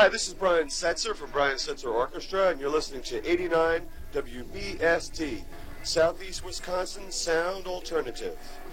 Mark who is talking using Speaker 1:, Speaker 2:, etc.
Speaker 1: Hi, this is Brian Setzer from Brian Setzer Orchestra, and you're listening to 89 WBST, Southeast Wisconsin Sound Alternative.